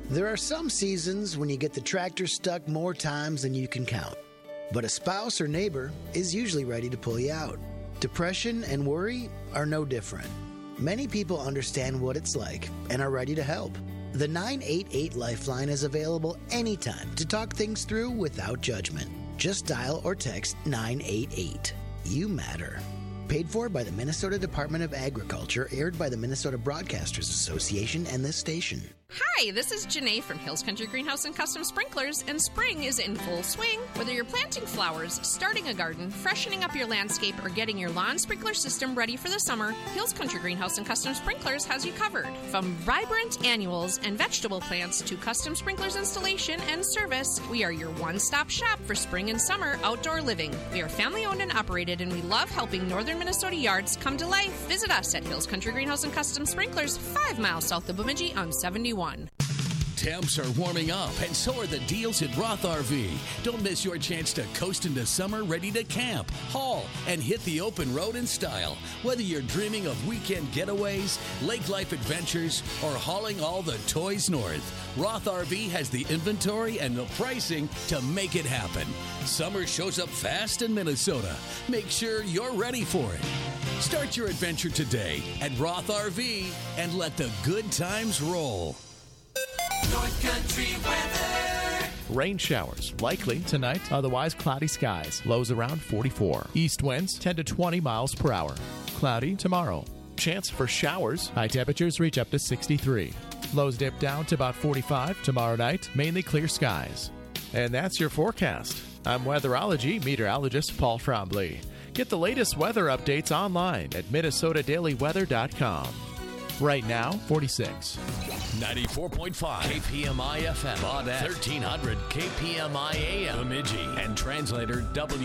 There are some seasons when you get the tractor stuck more times than you can count. But a spouse or neighbor is usually ready to pull you out. Depression and worry are no different. Many people understand what it's like and are ready to help. The 988 Lifeline is available anytime to talk things through without judgment. Just dial or text 988. You matter. Paid for by the Minnesota Department of Agriculture, aired by the Minnesota Broadcasters Association and this station. Hi, this is Janae from Hills Country Greenhouse and Custom Sprinklers, and spring is in full swing. Whether you're planting flowers, starting a garden, freshening up your landscape, or getting your lawn sprinkler system ready for the summer, Hills Country Greenhouse and Custom Sprinklers has you covered. From vibrant annuals and vegetable plants to custom sprinklers installation and service, we are your one-stop shop for spring and summer outdoor living. We are family-owned and operated, and we love helping northern Minnesota yards come to life. Visit us at Hills Country Greenhouse and Custom Sprinklers, 5 miles south of Bemidji on 71. Temps are warming up, and so are the deals at Roth RV. Don't miss your chance to coast into summer ready to camp, haul, and hit the open road in style. Whether you're dreaming of weekend getaways, lake life adventures, or hauling all the toys north, Roth RV has the inventory and the pricing to make it happen. Summer shows up fast in Minnesota. Make sure you're ready for it. Start your adventure today at Roth RV and let the good times roll. North Country weather. Rain showers likely tonight, otherwise cloudy skies. Lows around 44. East winds 10 to 20 miles per hour. Cloudy tomorrow. Chance for showers. High temperatures reach up to 63. Lows dip down to about 45 tomorrow night. Mainly clear skies. And that's your forecast. I'm weatherology meteorologist Paul Trombley. Get the latest weather updates online at minnesotadailyweather.com. Right now, 46. 94.5 KPMI FM, Baudette, 1300 KPMI AM, Bemidji, and translator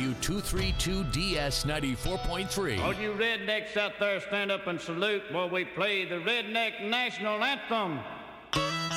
W232DS 94.3. All you rednecks out there, stand up and salute while we play the Redneck National Anthem.